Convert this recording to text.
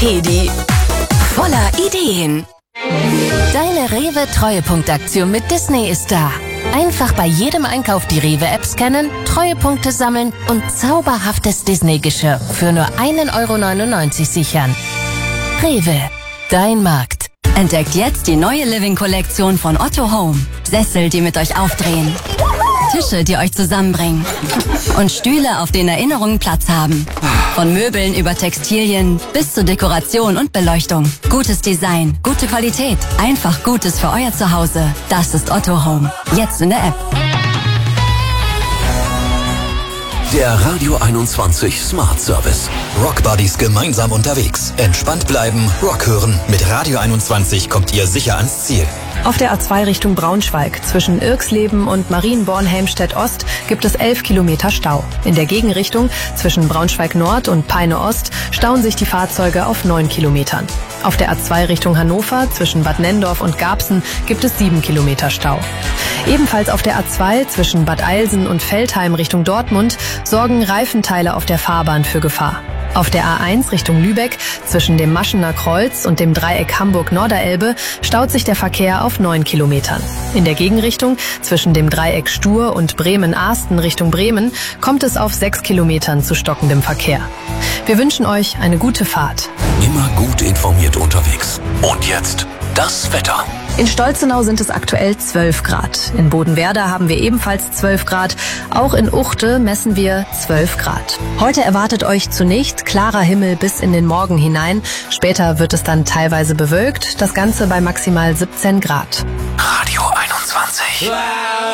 Edi, voller Ideen. Deine Rewe-Treuepunktaktion mit Disney ist da. Einfach bei jedem Einkauf die Rewe-App scannen, Treuepunkte sammeln und zauberhaftes Disney-Geschirr für nur 1,99 € sichern. Rewe, dein Markt. Entdeckt jetzt die neue Living-Kollektion von Otto Home. Sessel, die mit euch aufdrehen. Tische, die euch zusammenbringen. Und Stühle, auf denen Erinnerungen Platz haben. Von Möbeln über Textilien bis zu Dekoration und Beleuchtung. Gutes Design, gute Qualität. Einfach Gutes für euer Zuhause. Das ist Otto Home. Jetzt in der App. Der Radio 21 Smart Service. Rock Buddies gemeinsam unterwegs. Entspannt bleiben, Rock hören. Mit Radio 21 kommt ihr sicher ans Ziel. Auf der A2 Richtung Braunschweig zwischen Irxleben und Marienborn-Helmstedt-Ost gibt es 11 Kilometer Stau. In der Gegenrichtung zwischen Braunschweig Nord und Peine Ost stauen sich die Fahrzeuge auf 9 Kilometern. Auf der A2 Richtung Hannover zwischen Bad Nenndorf und Garbsen gibt es 7 Kilometer Stau. Ebenfalls auf der A2 zwischen Bad Eilsen und Veltheim Richtung Dortmund sorgen Reifenteile auf der Fahrbahn für Gefahr. Auf der A1 Richtung Lübeck zwischen dem Maschener Kreuz und dem Dreieck Hamburg-Norderelbe staut sich der Verkehr auf 9 Kilometern. In der Gegenrichtung zwischen dem Dreieck Stur und Bremen-Ahsten Richtung Bremen kommt es auf 6 Kilometern zu stockendem Verkehr. Wir wünschen euch eine gute Fahrt. Immer gut informiert unterwegs. Und jetzt das Wetter. In Stolzenau sind es aktuell 12 Grad. In Bodenwerder haben wir ebenfalls 12 Grad. Auch in Uchte messen wir 12 Grad. Heute erwartet euch zunächst klarer Himmel bis in den Morgen hinein. Später wird es dann teilweise bewölkt. Das Ganze bei maximal 17 Grad. Radio 21.